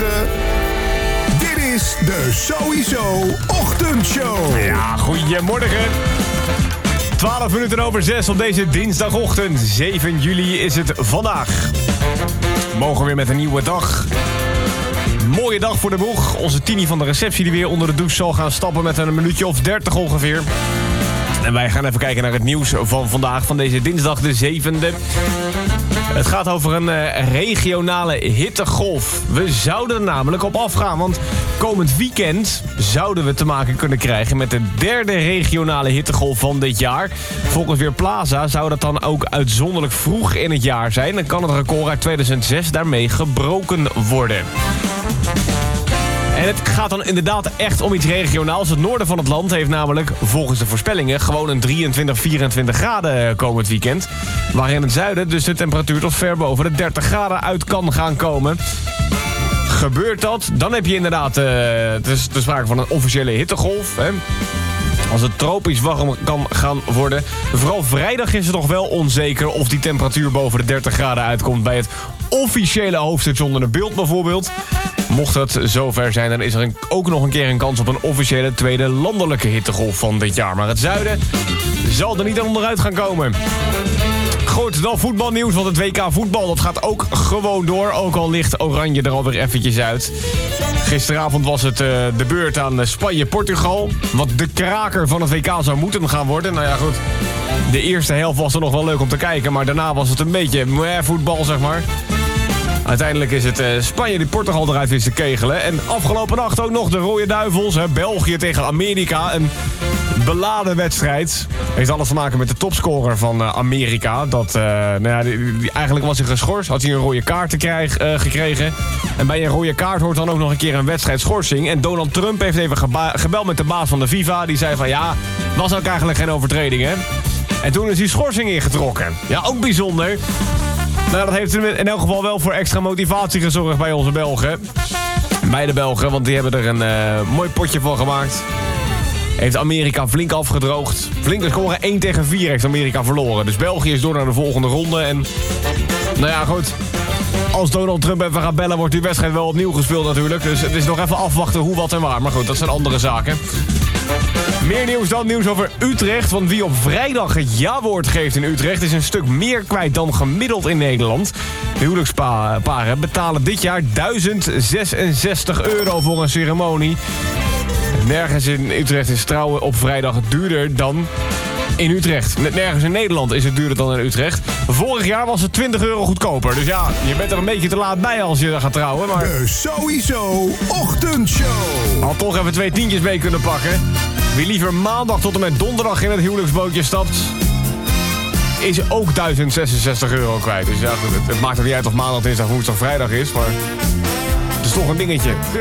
goedemorgen. Dit is de Sowieso Ochtendshow. Ja, goedemorgen. 12 minuten over 6 op deze dinsdagochtend. 7 juli is het vandaag. Mogen weer met een nieuwe dag. Mooie dag voor de boeg. Onze Tini van de receptie die weer onder de douche zal gaan stappen met een minuutje of 30 ongeveer. En wij gaan even kijken naar het nieuws van vandaag, van deze dinsdag de 7e. Het gaat over een regionale hittegolf. We zouden er namelijk op afgaan, want komend weekend zouden we te maken kunnen krijgen met de derde regionale hittegolf van dit jaar. Volgens Weerplaza zou dat dan ook uitzonderlijk vroeg in het jaar zijn. Dan kan het record uit 2006 daarmee gebroken worden. En het gaat dan inderdaad echt om iets regionaals. Het noorden van het land heeft namelijk, volgens de voorspellingen, gewoon een 23, 24 graden komend weekend. Waar in het zuiden dus de temperatuur tot ver boven de 30 graden uit kan gaan komen. Gebeurt dat, dan heb je inderdaad de sprake van een officiële hittegolf. Hè? Als het tropisch warm kan gaan worden. Vooral vrijdag is het nog wel onzeker of die temperatuur boven de 30 graden uitkomt bij het officiële hoofdstation in het beeld bijvoorbeeld. Mocht het zover zijn, dan is er ook nog een keer een kans op een officiële tweede landelijke hittegolf van dit jaar. Maar het zuiden zal er niet onderuit gaan komen. Goed, dan voetbalnieuws, want het WK voetbal dat gaat ook gewoon door. Ook al ligt Oranje er alweer eventjes uit. Gisteravond was het de beurt aan Spanje-Portugal. Wat de kraker van het WK zou moeten gaan worden. Nou ja, goed. De eerste helft was er nog wel leuk om te kijken. Maar daarna was het een beetje voetbal, zeg maar. Uiteindelijk is het Spanje die Portugal eruit wist te kegelen. En afgelopen nacht ook nog de Rode Duivels. België tegen Amerika. Een beladen wedstrijd. Heeft alles te maken met de topscorer van Amerika. Eigenlijk was hij geschorst. Had hij een rode kaart gekregen. En bij een rode kaart hoort dan ook nog een keer een wedstrijdschorsing. En Donald Trump heeft even gebeld met de baas van de FIFA. Die zei van ja, was ook eigenlijk geen overtreding, hè. En toen is die schorsing ingetrokken. Ja, ook bijzonder. Nou, dat heeft in elk geval wel voor extra motivatie gezorgd bij onze Belgen. Bij de Belgen, want die hebben er een mooi potje van gemaakt. Heeft Amerika flink afgedroogd. Flink scoren 1-4 heeft Amerika verloren. Dus België is door naar de volgende ronde. En nou ja, goed. Als Donald Trump even gaat bellen, wordt die wedstrijd wel opnieuw gespeeld natuurlijk. Dus het is nog even afwachten hoe, wat en waar. Maar goed, dat zijn andere zaken. Meer nieuws dan nieuws over Utrecht. Want wie op vrijdag het ja-woord geeft in Utrecht is een stuk meer kwijt dan gemiddeld in Nederland. De huwelijksparen betalen dit jaar €1066 voor een ceremonie. Nergens in Utrecht is trouwen op vrijdag duurder dan in Utrecht. Nergens in Nederland is het duurder dan in Utrecht. Vorig jaar was het €20 goedkoper. Dus ja, je bent er een beetje te laat bij als je gaat trouwen. Maar De Sowieso Ochtendshow. had toch even 2 tientjes mee kunnen pakken. Wie liever maandag tot en met donderdag in het huwelijksbootje stapt, is ook €1066 kwijt. Dus ja, het maakt er niet uit of maandag, dinsdag, woensdag, vrijdag is. Maar het is toch een dingetje.